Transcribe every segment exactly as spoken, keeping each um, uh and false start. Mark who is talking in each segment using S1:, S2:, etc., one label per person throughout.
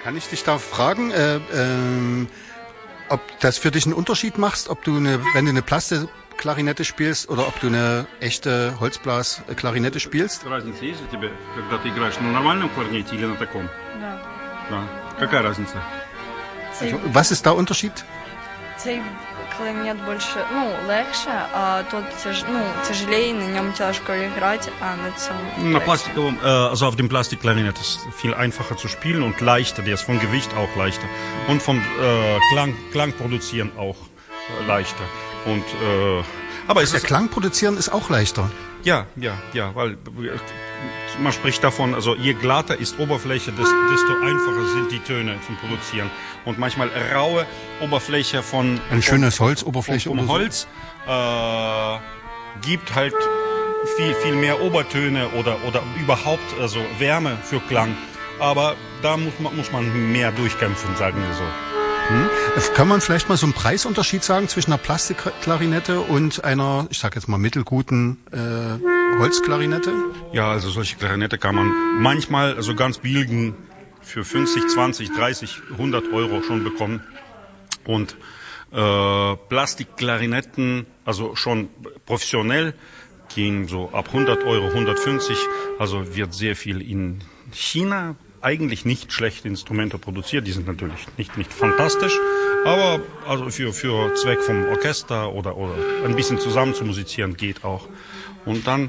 S1: Kann ich dich da fragen, äh, ähm, ob das für dich einen Unterschied macht, ob du eine, wenn du eine Plastikklarinette spielst oder ob du eine echte Holzblasklarinette spielst?
S2: Разница есть у тебя, когда ты играешь на нормальном кларнете или на таком?
S3: Да.
S2: Да. Какая разница?
S3: Цей,
S1: Was ist da Unterschied?
S3: цей кларнет більше, ну, легше, а тот тяж, ну, тяжелее, на ньому тяжко грати, а на цьому
S2: Na,
S3: легше.
S2: Plastikum, äh, also auf dem Plastikklarinett ist viel einfacher zu spielen und leichter, der ist vom Gewicht auch leichter und vom äh, Klang, Klang produzieren auch äh, leichter. Und, äh, aber es
S1: Der
S2: ist,
S1: Klang produzieren ist auch leichter.
S2: ja, ja, ja, weil äh, man spricht davon, also je glatter ist Oberfläche, desto, desto einfacher sind die Töne zum Produzieren. Und manchmal raue Oberfläche von,
S1: Ein schönes
S2: von,
S1: Holzoberfläche
S2: vom
S1: oder so.
S2: Holz äh, gibt halt viel, viel mehr Obertöne oder, oder überhaupt also Wärme für Klang. Aber da muss man, muss man mehr durchkämpfen, sagen wir so.
S1: Hm? Kann man vielleicht mal so einen Preisunterschied sagen zwischen einer Plastikklarinette und einer, ich sag jetzt mal, mittelguten äh, Holzklarinette?
S2: Ja, also solche Klarinette kann man manchmal, also ganz billigen, für fünfzig, zwanzig, dreißig, hundert Euro schon bekommen. Und äh, Plastikklarinetten, also schon professionell, gehen so ab hundert Euro, hundertfünfzig. Also wird sehr viel in China eigentlich nicht schlechte Instrumente produziert. Die sind natürlich nicht, nicht fantastisch, aber also für, für Zweck vom Orchester oder, oder ein bisschen zusammen zu musizieren geht auch. Und dann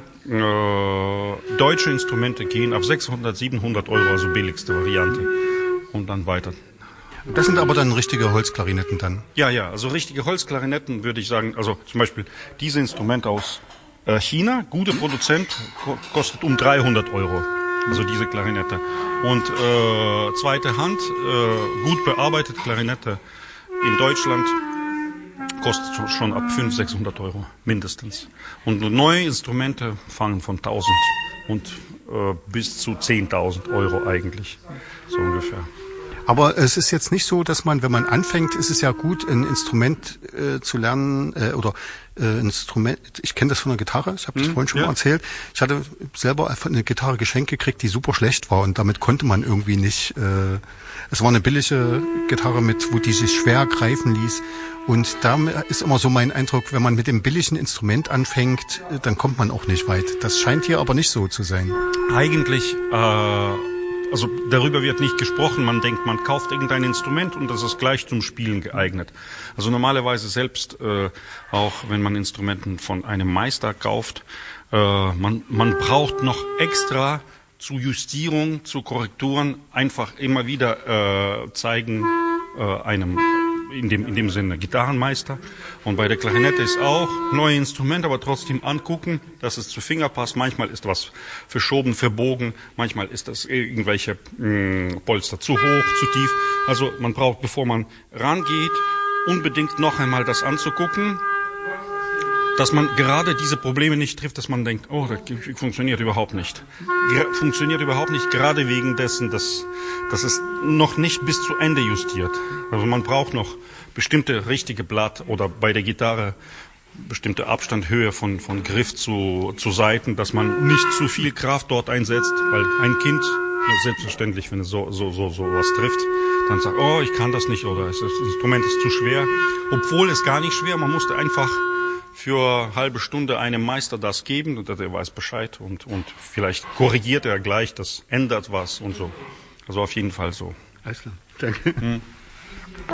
S2: äh, deutsche Instrumente gehen ab sechshundert, siebenhundert Euro, also billigste Variante. Und dann weiter.
S1: Das sind aber dann richtige Holzklarinetten dann.
S2: Ja, ja, also richtige Holzklarinetten würde ich sagen, also zum Beispiel diese Instrumente aus äh, China, gute Produzent, ko- kostet um dreihundert Euro. Also diese Klarinette. Und äh, zweite Hand, äh, gut bearbeitet Klarinette in Deutschland kostet so schon ab fünfhundert, sechshundert Euro mindestens. Und neue Instrumente fangen von tausend und äh, bis zu zehntausend Euro eigentlich, so ungefähr.
S1: Aber es ist jetzt nicht so, dass man, wenn man anfängt, ist es ja gut, ein Instrument äh, zu lernen äh, oder äh, Instrument. Ich kenne das von der Gitarre. Ich habe das
S2: Mhm,
S1: vorhin schon
S2: ja.
S1: mal erzählt. Ich hatte selber einfach eine Gitarre geschenkt gekriegt, die super schlecht war und damit konnte man irgendwie nicht. Äh, es war eine billige Gitarre mit, wo die sich schwer greifen ließ. Und da ist immer so mein Eindruck, wenn man mit dem billigen Instrument anfängt, äh, dann kommt man auch nicht weit. Das scheint hier aber nicht so zu sein.
S2: Eigentlich, äh, also darüber wird nicht gesprochen. Man denkt, man kauft irgendein Instrument und das ist gleich zum Spielen geeignet. Also normalerweise selbst, äh, auch wenn man Instrumenten von einem Meister kauft, äh, man, man braucht noch extra zu Justierung, zu Korrekturen einfach immer wieder äh, zeigen äh, einem in dem, in dem Sinne Gitarrenmeister. Und bei der Klarinette ist auch neue Instrument, aber trotzdem angucken, dass es zu Finger passt. Manchmal ist was verschoben, verbogen. Manchmal ist das irgendwelche mh, Polster zu hoch, zu tief. Also man braucht, bevor man rangeht, unbedingt noch einmal das anzugucken, dass man gerade diese Probleme nicht trifft, dass man denkt, oh, das funktioniert überhaupt nicht. Ger- funktioniert überhaupt nicht, gerade wegen dessen, dass, dass es noch nicht bis zu Ende justiert. Also man braucht noch bestimmte richtige Blatt oder bei der Gitarre bestimmte Abstand, Höhe von, von Griff zu, zu Saiten, dass man nicht zu viel Kraft dort einsetzt, weil ein Kind, selbstverständlich, wenn es so, so, so, so was trifft, dann sagt, oh, ich kann das nicht oder das Instrument ist zu schwer. Obwohl es gar nicht schwer, man musste einfach für eine halbe Stunde einem Meister das geben, und der weiß Bescheid und, und vielleicht korrigiert er gleich, das ändert was und so. Also auf jeden Fall so.
S1: Alles klar. Danke.
S2: Hm.